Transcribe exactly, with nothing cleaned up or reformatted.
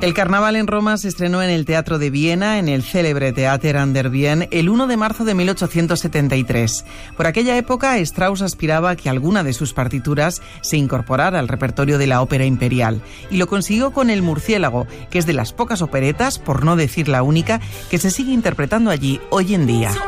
El Carnaval en Roma se estrenó en el Teatro de Viena, en el célebre Theater an der Wien, el uno de marzo de mil ochocientos setenta y tres. Por aquella época, Strauss aspiraba a que alguna de sus partituras se incorporara al repertorio de la ópera imperial, y lo consiguió con El Murciélago, que es de las pocas operetas, por no decir la única, que se sigue interpretando allí hoy en día.